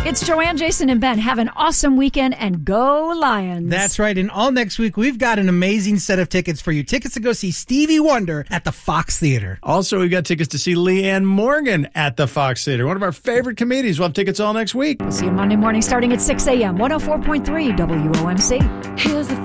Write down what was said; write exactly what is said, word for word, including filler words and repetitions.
It's Joanne, Jason, and Ben. Have an awesome weekend and go Lions. That's right. And all next week, we've got an amazing set of tickets for you. Tickets to go see Stevie Wonder at the Fox Theater. Also, we've got tickets to see Leanne Morgan at the Fox Theater, one of our favorite comedians. We'll have tickets all next week. See you Monday morning starting at six a.m. one oh four point three W O M C. Here's the